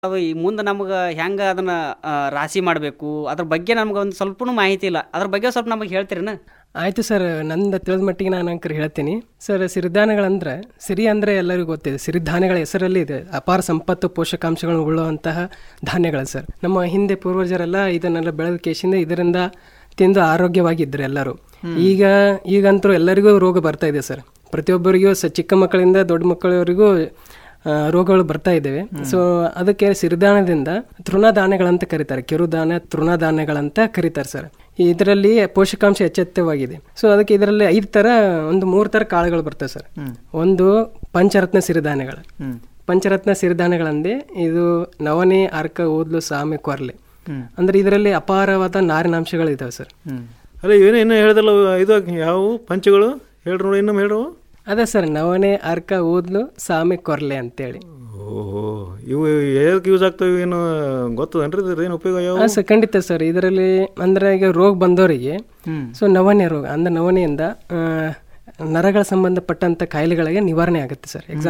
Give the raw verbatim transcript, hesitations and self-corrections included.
ಅವು ಈ ಮುಂದೆ ನಮ್ಗೆ ಹೆಂಗೆ ಅದನ್ನು ರಾಶಿ ಮಾಡಬೇಕು ಅದ್ರ ಬಗ್ಗೆ ನಮ್ಗೆ ಒಂದು ಸ್ವಲ್ಪನೂ ಮಾಹಿತಿ ಇಲ್ಲ. ಅದ್ರ ಬಗ್ಗೆ ಸ್ವಲ್ಪ ನಮಗೆ ಹೇಳ್ತೀರೇನ? ಆಯಿತು ಸರ್, ನಂದು ತಿಳಿದ ಮಟ್ಟಿಗೆ ನಾನು ಅಂಕರ್ ಹೇಳ್ತೀನಿ ಸರ್. ಸಿರಿಧಾನ್ಯಗಳಂದ್ರೆ, ಸಿರಿ ಅಂದರೆ ಎಲ್ಲರಿಗೂ ಗೊತ್ತಿದೆ, ಸಿರಿಧಾನ್ಯಗಳ ಹೆಸರಲ್ಲಿ ಇದೆ ಅಪಾರ ಸಂಪತ್ತು ಪೋಷಕಾಂಶಗಳನ್ನು ಉಳ್ಳುವಂತಹ ಧಾನ್ಯಗಳು ಸರ್. ನಮ್ಮ ಹಿಂದೆ ಪೂರ್ವಜರೆಲ್ಲ ಇದನ್ನೆಲ್ಲ ಬೆಳೆದ ಕೇಶಿಂದ ಇದರಿಂದ ತಿಂದು ಆರೋಗ್ಯವಾಗಿದ್ದರು ಎಲ್ಲರೂ. ಈಗ ಈಗಂತೂ ಎಲ್ಲರಿಗೂ ರೋಗ ಬರ್ತಾ ಇದೆ ಸರ್. ಪ್ರತಿಯೊಬ್ಬರಿಗೂ ಸ ಚಿಕ್ಕ ಮಕ್ಕಳಿಂದ ದೊಡ್ಡ ಮಕ್ಕಳವರೆಗೂ ರೋಗಗಳು ಬರ್ತಾ ಇದ್ದೇವೆ. ಸೊ ಅದಕ್ಕೆ ಸಿರಿಧಾನ್ಯದಿಂದ ತೃಣಧಾನ್ಯಗಳಂತ ಕರೀತಾರೆ, ಕಿರುಧಾನ್ಯ ತೃಣಧಾನ್ಯಗಳಂತ ಕರೀತಾರೆ ಸರ್. ಇದರಲ್ಲಿ ಪೋಷಕಾಂಶ ಹೆಚ್ಚೆತ್ತವಾಗಿದೆ. ಸೊ ಅದಕ್ಕೆ ಇದರಲ್ಲಿ ಐದು ತರ ಒಂದು ಮೂರು ತರ ಕಾಳುಗಳು ಬರ್ತವೆ ಸರ್. ಒಂದು ಪಂಚರತ್ನ ಸಿರಿಧಾನ್ಯಗಳು. ಪಂಚರತ್ನ ಸಿರಿಧಾನ್ಯಗಳಂದ್ರೆ ಇದು ನವಣೆ, ಅರ್ಕ, ಊದ್ಲು, ಸಾಮೆ, ಕೊರ್ಲೆ. ಅಂದ್ರೆ ಇದರಲ್ಲಿ ಅಪಾರವಾದ ನಾರಿನಾಂಶಗಳು ಇದಾವೆ ಸರ್. ಅಲ್ಲ ಏನು ಏನು ಹೇಳಿದಲ್ಲ, ಇದು ಯಾವ ಪಂಚಗಳು ಹೇಳ್ರಿ ನೋಡಿ, ಇನ್ನೊಮ್ಮೆ ಹೇಳ್ರು. ಅದೇ ಸರ್, ನವಣೆ, ಅರ್ಕ, ಊದ್ಲು, ಸಾಮೆ, ಕೊರ್ಲೆ ಅಂತೇಳಿ. ಓಹೋ, ಇವು ಏನಕ್ಕೆ ಯೂಸ್ ಆಗ್ತವೆ ಏನು ಗೊತ್ತದನ್ರಿ? ಇದ್ರ ಏನು ಉಪಯೋಗ ಯಾವ? ಹಾಂ ಸರ್, ಖಂಡಿತ ಸರ್. ಇದರಲ್ಲಿ ಅಂದ್ರೆ ಈಗ ರೋಗ ಬಂದವರಿಗೆ ಸೊ ನವಣೆ ರೋಗ ಅಂದ್ರೆ ನವಣೆಯಿಂದ ನರಗಳ ಸಂಬಂಧಪಟ್ಟಂತ ಕಾಯಿಲೆಗಳಿಗೆ ನಿವಾರಣೆ ಆಗುತ್ತೆ ಸರ್. ಎಕ್ಸಾಂಪಲ್